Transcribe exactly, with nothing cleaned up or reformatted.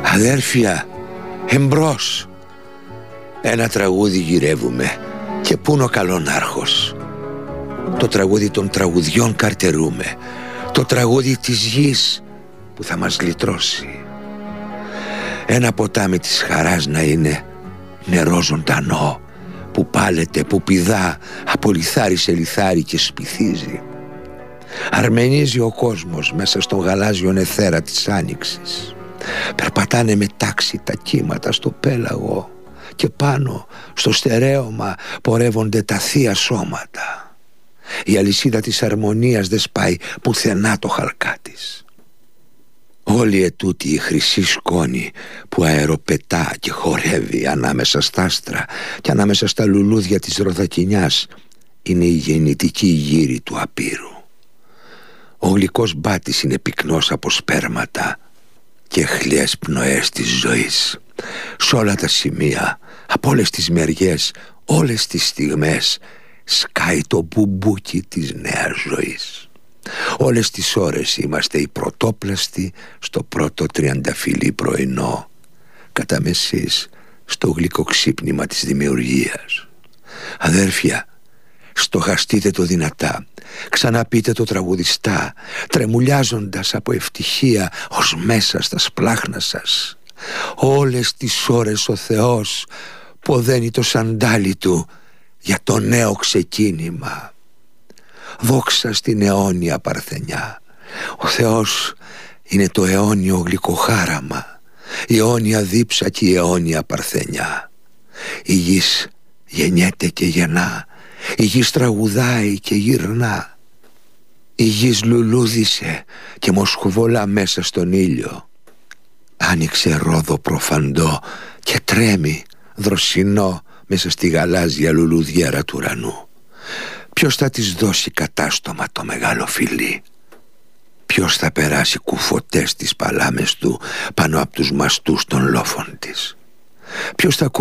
Αδέρφια, εμπρός. Ένα τραγούδι γυρεύουμε και πουν ο καλονάρχος. Το τραγούδι των τραγουδιών καρτερούμε, το τραγούδι της γης που θα μας λυτρώσει. Ένα ποτάμι της χαράς να είναι νερό ζωντανό, που πάλεται, που πηδά από λιθάρι σε λιθάρι και σπιθίζει. Αρμενίζει ο κόσμος μέσα στον γαλάζιο αιθέρα της άνοιξης. Περπατάνε με τάξη τα κύματα στο πέλαγο και πάνω στο στερέωμα πορεύονται τα θεία σώματα. Η αλυσίδα της αρμονίας δεν σπάει πουθενά το χαλκά της. Όλη ετούτη η χρυσή σκόνη που αεροπετά και χορεύει ανάμεσα στα άστρα και ανάμεσα στα λουλούδια της ροδακινιάς είναι η γεννητική γύρη του απείρου. Ο γλυκός μπάτης είναι πυκνός από σπέρματα και χλιές πνοές της ζωής. Σ' όλα τα σημεία, από όλες τις μεριές, όλες τις στιγμές σκάει το μπουμπούκι της νέας ζωής. Όλες τις ώρες είμαστε οι πρωτόπλαστοι στο πρώτο τριανταφυλλή πρωινό, κατά μεσής στο γλυκό ξύπνημα της δημιουργίας. Αδέρφια, στοχαστείτε το δυνατά, ξαναπείτε το τραγουδιστά, τρεμουλιάζοντας από ευτυχία ως μέσα στα σπλάχνα σας. Όλες τις ώρες ο Θεός ποδαίνει το σαντάλι του για το νέο ξεκίνημα. Δόξα στην αιώνια παρθενιά. Ο Θεός είναι το αιώνιο γλυκοχάραμα, η αιώνια δίψα και η αιώνια παρθενιά. Η γης γεννιέται και γεννά, η γης τραγουδάει και γυρνά. Η γης λουλούδισε και μοσχοβολά μέσα στον ήλιο. Άνοιξε ρόδο προφαντό και τρέμει δροσινό μέσα στη γαλάζια λουλουδιέρα του ουρανού. Ποιος θα της δώσει κατάστομα το μεγάλο φιλί? Ποιος θα περάσει κουφωτές τις παλάμες του πάνω από τους μαστούς των λόφων της? Ποιος θα